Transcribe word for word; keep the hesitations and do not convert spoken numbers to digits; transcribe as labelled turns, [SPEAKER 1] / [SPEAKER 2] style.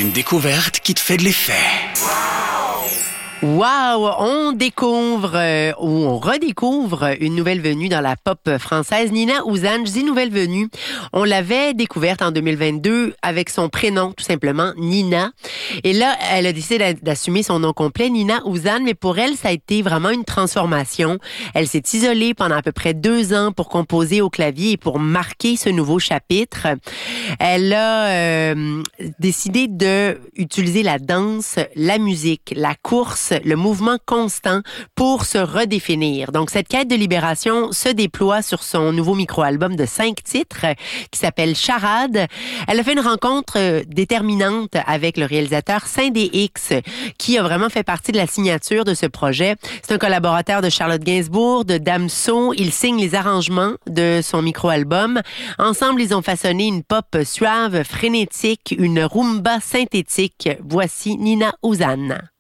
[SPEAKER 1] Une découverte qui te fait de l'effet.
[SPEAKER 2] Wow! On découvre euh, ou on redécouvre une nouvelle venue dans la pop française, Nina Ouzane. Je dis nouvelle venue. On l'avait découverte en deux mille vingt-deux avec son prénom, tout simplement, Nina. Et là, elle a décidé d'assumer son nom complet, Nina Ouzane, mais pour elle, ça a été vraiment une transformation. Elle s'est isolée pendant à peu près deux ans pour composer au clavier et pour marquer ce nouveau chapitre. Elle a euh, décidé de utiliser la danse, la musique, la course, le mouvement constant pour se redéfinir. Donc, cette quête de libération se déploie sur son nouveau micro-album de cinq titres qui s'appelle Charade. Elle a fait une rencontre déterminante avec le réalisateur Sindé X qui a vraiment fait partie de la signature de ce projet. C'est un collaborateur de Charlotte Gainsbourg, de Damso. Il signe les arrangements de son micro-album. Ensemble, ils ont façonné une pop suave, frénétique, une rumba synthétique. Voici Nina Ouzane.